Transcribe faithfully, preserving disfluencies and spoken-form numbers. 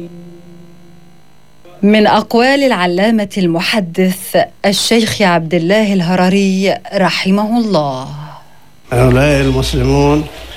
من أقوال العلامة المحدث الشيخ عبد الله الهرري رحمه الله: هؤلاء المسلمون